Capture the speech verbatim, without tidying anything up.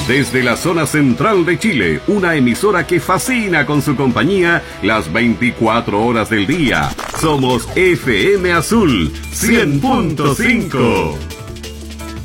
Desde la zona central de Chile, una emisora que fascina con su compañía las veinticuatro horas del día. Somos F M Azul cien punto cinco.